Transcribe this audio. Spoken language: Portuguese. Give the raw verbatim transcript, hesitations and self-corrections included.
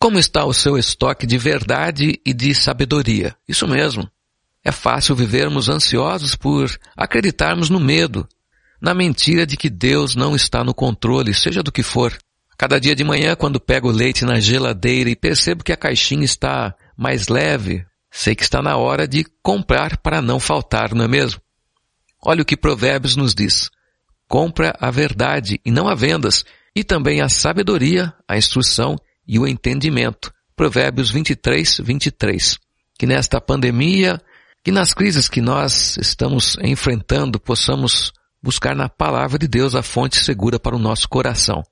Como está o seu estoque de verdade e de sabedoria? Isso mesmo. É fácil vivermos ansiosos por acreditarmos no medo, na mentira de que Deus não está no controle, seja do que for. Cada dia de manhã, quando pego o leite na geladeira e percebo que a caixinha está mais leve, sei que está na hora de comprar para não faltar, não é mesmo? Olha o que Provérbios nos diz. Compra a verdade e não a vendas, e também a sabedoria, a instrução e o entendimento. Provérbios vinte e três, vinte e três. Que nesta pandemia, que nas crises que nós estamos enfrentando, possamos buscar na palavra de Deus a fonte segura para o nosso coração.